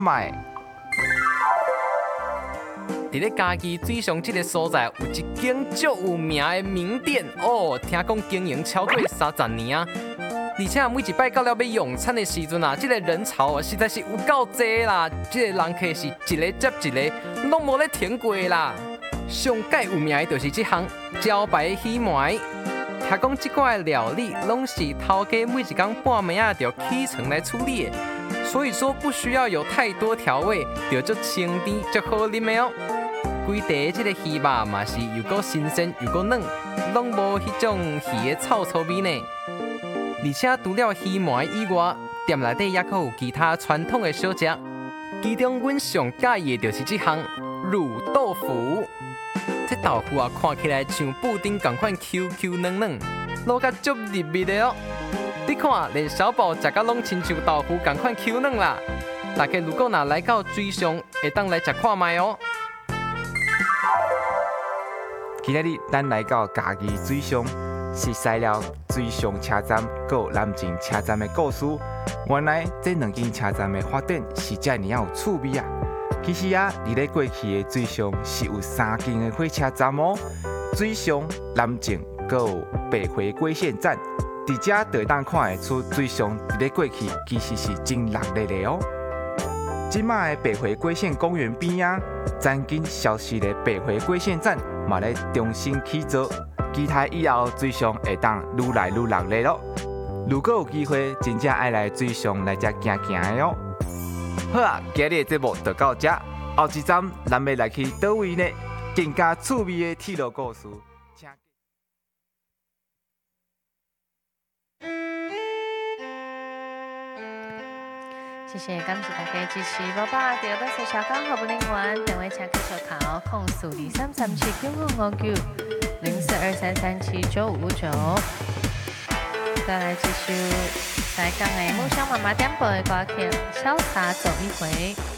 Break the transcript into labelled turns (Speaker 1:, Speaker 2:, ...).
Speaker 1: 买。
Speaker 2: 伫咧嘉义水上这个所在，有一间足有名的名店哦，听讲经营超过30年啊！而且每一摆到了要用餐的时阵啊，这个人潮啊实在是有够多啦，这个人客是一个接一个，拢无咧停过啦。上界有名的就是这项招牌鱼糜，听讲这款的料理拢是头家每一天半暝啊就起床来处理的，所以说不需要有太多调味，就足清甜足好啉的哦。规地这个鱼肉嘛是又够新鲜又够嫩，拢无迄种鱼的臭味呢。而且除了鱼糜以外，店内底也佫有其他传统的小食，其中阮上喜意的就是这项卤豆腐。这豆腐啊，看起来像布丁同款 QQ 嫩嫩，卤甲足入味的哦。你看，连小宝食甲拢亲像豆腐同款 Q 嫩啦。大家如果若来到水上，会当来食看卖哦。
Speaker 1: 今日咱来到嘉义水上，熟悉了水上车站佮南靖车站的故事。原来这两间车站的发展是遮尔有趣味啊！其实啊，伫咧过去的水上是有3间的火车站哦，水上、南靖佮有北回归线站。伫遮就会当看会出水上伫咧过去其实是真热烈的哦。即卖的北回归线公园边啊，曾经消失的北回归线站嘛咧重新起造，期待以后水上会当愈来愈热烈咯。如果有机会，真正爱来水上来遮行行的哦。好啊，今日的节目就到这，后一站咱要来去倒位呢？更加趣味的铁路故事。
Speaker 3: 谢谢，感谢大家支持。宝宝第二本是小刚好不灵完，电话请继续考控诉23795590423379559。再来继续台港的梦想妈妈点播的歌曲《潇洒走一回》。